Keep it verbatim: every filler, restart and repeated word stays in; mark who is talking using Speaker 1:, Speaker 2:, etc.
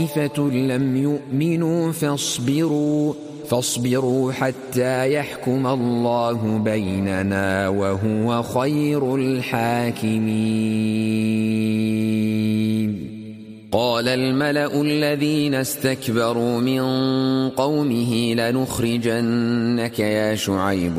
Speaker 1: طائفة لم يؤمنوا فاصبروا فاصبروا حتى يحكم الله بيننا وهو خير الحاكمين. قال الملأ الذين استكبروا من قومه لنخرجنك يا شعيب